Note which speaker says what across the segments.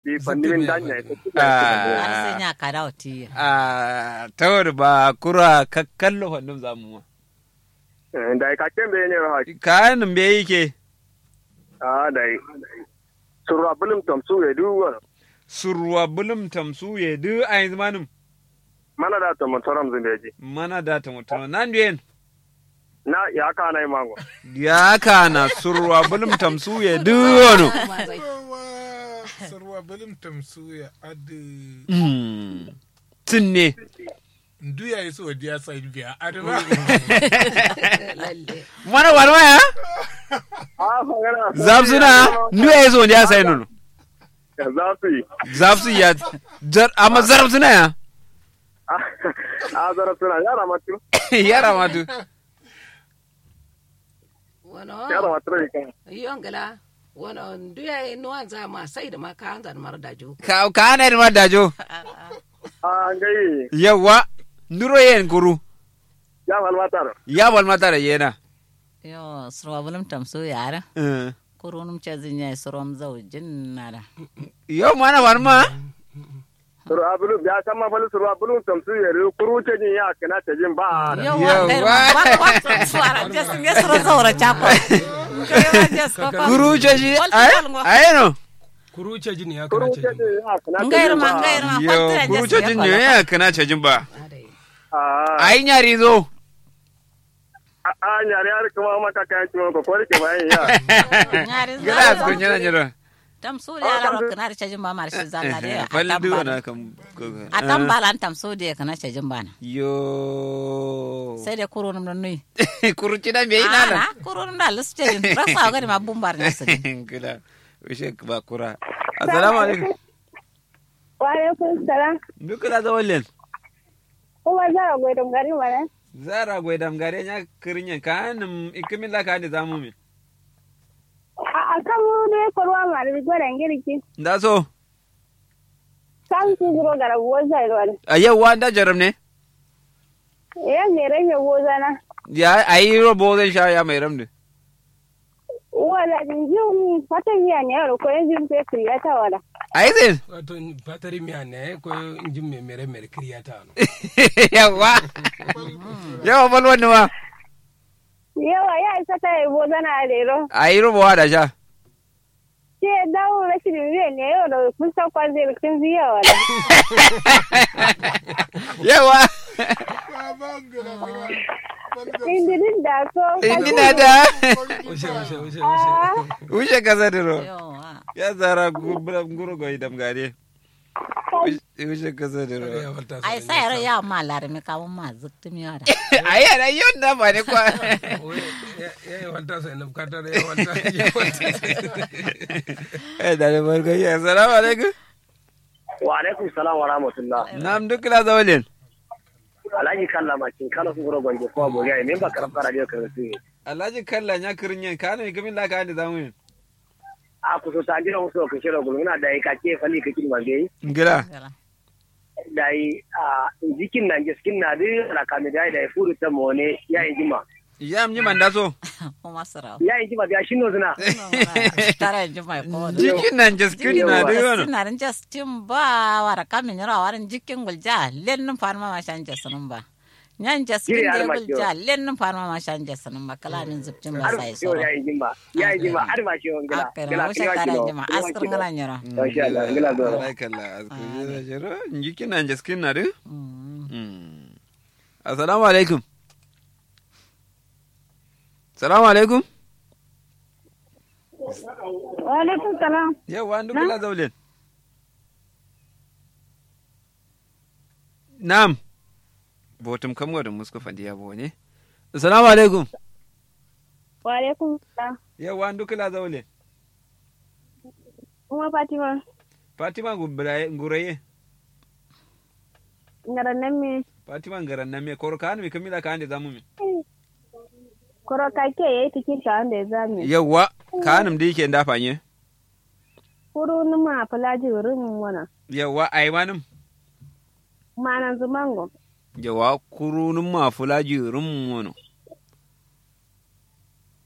Speaker 1: di fandimin danya
Speaker 2: sai nya kada oti
Speaker 3: tawar ba kura kakkallo fandum zamu
Speaker 1: dai ka kembe ne ha
Speaker 3: kan be yake
Speaker 1: dai surwa bulum tom su ya duwa
Speaker 3: surwa bulum tamsu ye du ai zamanin
Speaker 1: mana da to motoram zimbeji
Speaker 3: mana da ta mutum nan duyen
Speaker 1: na ya kana mango
Speaker 3: ya kana surwa bulum tamsu ye du wono
Speaker 4: surwa bulum tamsu ya adu
Speaker 3: tinne
Speaker 4: ndu ya iso dia sai biya adu ba
Speaker 3: mana warwa ya zabsuna ndu ya iso dia sai nono Zafsi ya amma zarabsuna ya
Speaker 1: zarabsuna yara matu
Speaker 3: yara matu
Speaker 5: wono
Speaker 1: yara matu
Speaker 5: yongala wono nduya no anza ma sai da ma ka anza mar dajo
Speaker 3: ka ana da mar dajo
Speaker 1: ngai
Speaker 3: yawa nduro yen guru
Speaker 1: ya
Speaker 3: wal matar yena
Speaker 2: yo sro bulum tamso yara kurunum chazinya sorom zawjin nada
Speaker 3: yo mana warma
Speaker 1: suru abulu ya sama balu suru abulu tamsu yare kuru ce jin ya kana ta jin ba
Speaker 2: yo wa swara just nge sro zawra chapa
Speaker 3: kuru ce ji ai no
Speaker 6: kuru ce jin ya kana ce
Speaker 2: ngairma
Speaker 3: yo kuru ce jin ya kana ce jin ba ai nyari zo
Speaker 1: nyari har kuma maka kayan ciwon ko kore ke bayan ya
Speaker 2: nyari zo
Speaker 3: gira su nyana nyara
Speaker 2: tam so ya ra kana cajin ba mar shi zalla de
Speaker 3: faldu na kam
Speaker 2: atam balan tam so de kana cajin ba na
Speaker 3: yo
Speaker 2: sai de kurunum non nui
Speaker 3: kuruci da me ina na
Speaker 2: kurunum da lustin rasa ga ma bumbar ne su
Speaker 3: gila ushe ba kura assalamu alaikum
Speaker 7: wa alaikum salam
Speaker 3: duka da zawallen
Speaker 7: kuma zara goydum gari mana
Speaker 3: zara goydam gare nya kirinyen kanum ikimin la kan zamu min
Speaker 7: a kan ne korwa ma da godan girki
Speaker 3: da so
Speaker 7: san ku gro gara woza ilwal
Speaker 3: ayawa da jaram ne
Speaker 7: ya ne rage woza na
Speaker 3: ya ayi robo zai sha ya mai ramde
Speaker 7: wala jinjin fata miya ne yaro ko yanzu pe kriyata wala
Speaker 3: ai zai
Speaker 6: wato fatari miya ne ko injin me mere kriyata no
Speaker 3: yawa balwan ne wa
Speaker 7: yawa ya isa ta yabo zana alero
Speaker 3: ayi robo da sha
Speaker 7: ce dawo rashin miya ne yau da kun san kwanze kin ziya wala
Speaker 3: yawa
Speaker 7: indin da so
Speaker 3: indina da
Speaker 6: ushe
Speaker 3: kaza diro ya zara guru go idam gare ushe kaza diro
Speaker 2: ai sai ra ya ma larmi ka ma zuktum yara
Speaker 3: ai ara yon da ba ne kwa
Speaker 6: ya wanta sai na kata ya wanta
Speaker 3: da ne barka ya assalamu alaikum
Speaker 1: wa alaikum salam wa rahmatullah
Speaker 3: nam dukla zawalin
Speaker 1: Alhaji Kalla makin kala sun gura gwanje ko abori ai memba karab kara dio kan su
Speaker 3: Alhaji Kalla nya kirinyen kana kimin la ka da zamu
Speaker 1: a ku so tanjira muso ko shiro gulu na dai ka ke fali ka kin mage
Speaker 3: ngira
Speaker 1: dai jikin nan giskin na dai la ka mi dai furu ta mone ya injima
Speaker 3: ya mni manda so
Speaker 2: kuma sara
Speaker 1: ya injima biya shino zina
Speaker 2: tara injima ko
Speaker 3: jikin nan giskin na dai wono
Speaker 2: na ran justin ba wara kamin ra waran jikin gulja lennun farma ma shan jasanun ba nyan jaskin da gulja lennun farma ma shan jasanun ba kala min zubcin ba sai so
Speaker 1: ya injima har ma shi ngila
Speaker 2: ngila tara injima askar ngala nyara
Speaker 1: masha Allah ngila do
Speaker 3: kala askar jero jikin nan giskin na dai assalamu alaikum Salamu alaikum.
Speaker 7: wa alaikum salam
Speaker 3: Yawa an dukula zaulin. Na'am. Botum kamwa da muska fadiya bo ne. Assalamu alaikum.
Speaker 7: wa alaikum salam
Speaker 3: Yawa an dukula zaulin.
Speaker 7: kuma Fatima
Speaker 3: Fatima guraye.
Speaker 7: ngarannan me
Speaker 3: Fatima garannan me korkan mi kamila ka ande zamu mi.
Speaker 7: koro kake yayi tikin ka ande zamu
Speaker 3: Yawa kanum da yake dafa ne.
Speaker 7: kuru numa falaji wurin wana
Speaker 3: Yawa aimanum.
Speaker 7: manan zumango
Speaker 3: Yawa kurunun ma fulaji rum wono.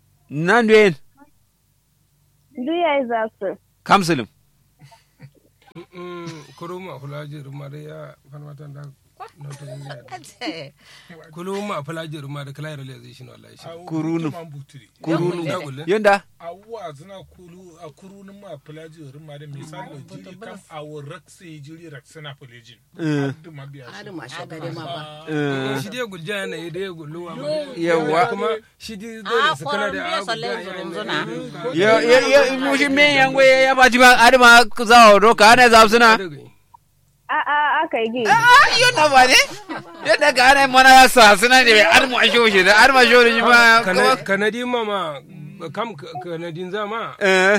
Speaker 3: Nan den
Speaker 7: duya za su
Speaker 3: kamsulum.
Speaker 6: kuruma fulaji rumare ya farmatan da kuluma fulaji rumare kala realization wallahi shi
Speaker 3: kurunu
Speaker 4: kurunu
Speaker 3: yanda
Speaker 4: awwa zina kulu a kurunun ma fulaji rumare misali jiri kam awon rakse jiri raksana fulajin aduma biya
Speaker 5: Adu ma shagare ma ba.
Speaker 6: shi dai gulja yana yi dai gulluwa
Speaker 3: yawa
Speaker 6: kuma shi dai dole su kala da
Speaker 3: ya mushi me yango ya baji ma adama zawo doka ana zabsuna
Speaker 7: aka yi gini.
Speaker 3: yanda ba ne yadda ka ana mana ya sa suna ne adama shoshi da adama shoshi ma
Speaker 6: kanadin mama kam kanadin zama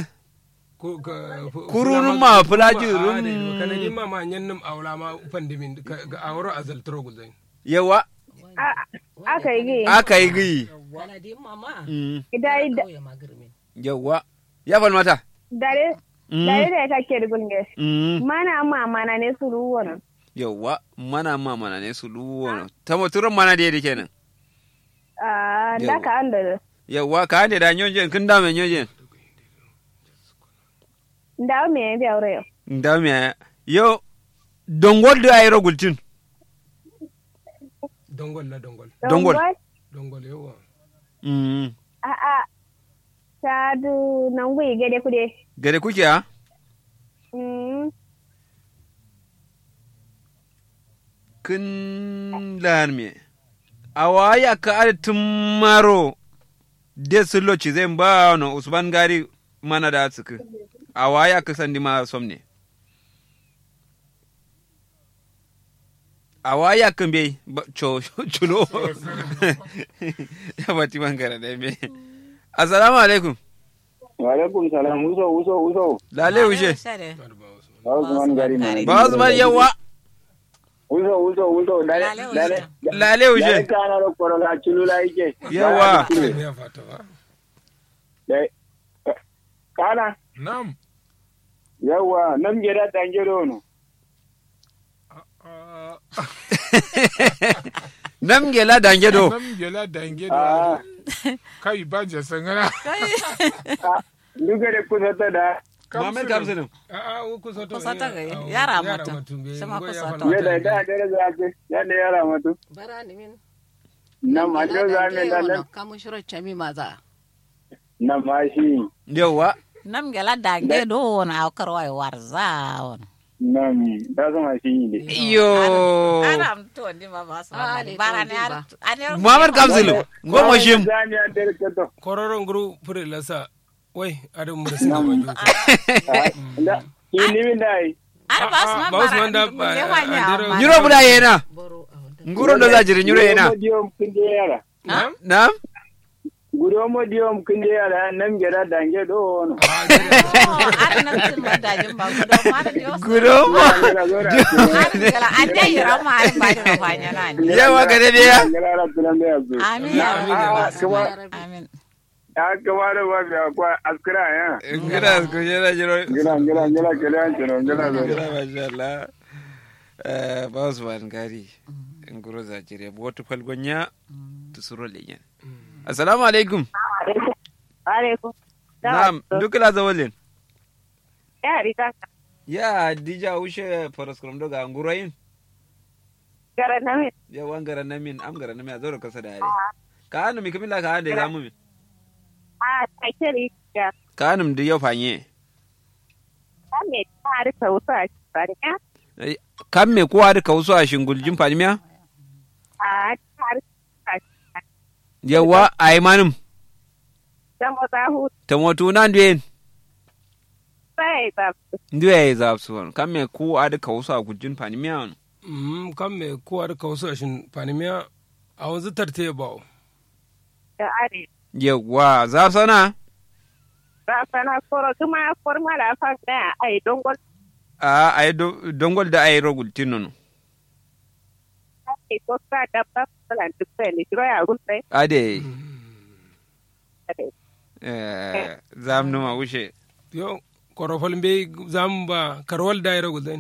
Speaker 3: kurunun ma fulaji rum
Speaker 6: kanadin mama yannin aula ma pandemin ga awro azal trogo zai
Speaker 3: yawa
Speaker 7: Aka yi gini.
Speaker 3: aka yi gi
Speaker 5: Kanadin mama.
Speaker 7: Idai
Speaker 5: Ya magirmin.
Speaker 3: yawa ya falmata
Speaker 7: dare da kake da gunge. Mana mana ne su ruwa nan.
Speaker 3: yawa mana ne su luwo ta moturan mana da yake kenan
Speaker 7: Da ka an da.
Speaker 3: yawa ka ande da nyonjen kin da me nyonjen
Speaker 7: Da me ya aure yau.
Speaker 3: da me yo dongol da ayro gultin
Speaker 6: dongol la dongol dongol yawa
Speaker 7: Ta du nan gwi gade kude.
Speaker 3: gare kuke ha kin lan me awaya ka artin maro desulo ci zai ba no usman gari mana da tsuku awaya ka sandi ma somne awaya kan bai chulo ya bati mangara da me assalamu alaikum
Speaker 1: wa alaikum salam uso
Speaker 3: lale ushe
Speaker 1: ba usman gari ne
Speaker 3: ba usman yawa
Speaker 1: uso
Speaker 3: lale ushe
Speaker 1: kana ro koro la chulula yake
Speaker 3: yawa
Speaker 6: ya fata ba
Speaker 1: kana
Speaker 4: nam
Speaker 1: yawa nam gera tangero no
Speaker 3: nam gela dange do
Speaker 4: nam gela dange do kai banje sangana
Speaker 1: duka da kusa ta da
Speaker 3: Muhammad Kamsinu
Speaker 2: kusata ga yara matu sama kusata
Speaker 1: ya da zaje ya da yara matu
Speaker 5: Bara ni min.
Speaker 1: na ma do za me da nan
Speaker 5: Kamu shiro chami maza.
Speaker 1: na ma shi
Speaker 3: yawa
Speaker 2: nam gela dange do na karwai warza on
Speaker 1: nam da zama shi ne
Speaker 3: yo
Speaker 2: ana mto ndi mama sa bara ne ar
Speaker 3: Muhammad Kamsinu ngomo shim
Speaker 1: zani an der ka to
Speaker 6: kororon guru fure lasa wai adam mu da sina banjo
Speaker 1: da ki ni min dai
Speaker 2: ar bas man bara
Speaker 3: nyuro buda yena
Speaker 5: Boro a wanda.
Speaker 3: nguro do zajiri nyuro yena
Speaker 1: diom kinde yara
Speaker 3: nam
Speaker 1: guro mo diom kinde yara nam gera dange do no
Speaker 2: ar nan tin madajin ba gudo ma da yo
Speaker 3: guro mo
Speaker 2: ar gela ande yira ma ar ba da fanya nan
Speaker 3: yawa gare ne ya
Speaker 1: gera ra tunan da yazo
Speaker 2: amin amin
Speaker 1: ya kamar ba ga kwa askira ya
Speaker 3: ngira ko yera jiro
Speaker 1: gila kele an tuno gila zo
Speaker 3: ngira masha Allah boss wan gari nguro zajiri botu falgonya tusuro lenyen assalamu alaikum
Speaker 7: Alaikum.
Speaker 3: na'am dukla zawalin
Speaker 7: Ya rika.
Speaker 3: ya dija ushe paraskram doga nguroyin
Speaker 7: Gara na min.
Speaker 3: ya wangara namin am gara namin azoro kasa da yare ka anu mi kamila ka ande zamu mi
Speaker 7: Ta kiri ya.
Speaker 3: ka anu da yau fanye
Speaker 7: Ta me ta rika wuta a cikin.
Speaker 3: kan me kowa da kausu a shinguljin fadimiya
Speaker 7: Ta rika.
Speaker 3: yawa ai manum
Speaker 7: Dan wata hu.
Speaker 3: ta motu nan duyen
Speaker 7: Sai ta.
Speaker 3: nduye zapsuwan kan me kowa da kausu a guljin fadimiya
Speaker 6: kan me kowa da kausu shin panimiya a wanzu tarte ba
Speaker 7: Da are.
Speaker 3: yawa zapsana
Speaker 7: Ba sana koro kuma forma da fa da ai dongol.
Speaker 3: ai dongol da ai rogultin nono
Speaker 7: Ai ko ka da ba falan duk sai ni kiro ya guntai.
Speaker 3: ade zam numa wuce
Speaker 6: yo korofol be zamba karwal daira gulen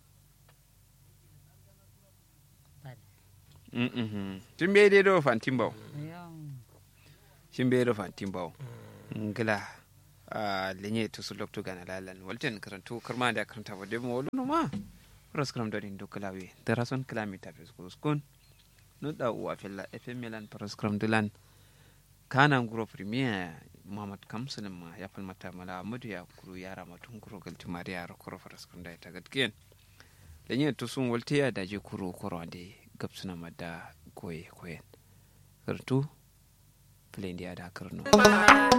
Speaker 3: tun bai dai do fantin bawo shin bai do fantin bawo ngila lenye to su lokto gana lalan walten karantu karma da karanta ba demo wolu no ma program do din do klawe da rason kilometer fes kun no da uwa fella fm milan program dulan kana nguro premier Muhammad Kamsun ma ya falmata mala mudu ya kuru yara matun kuro galti mariya ro kuro program da ta gatken lenye to sun walte ya daje kuro kuro ande gabsuna madda koye koyen kartu plendi ada karno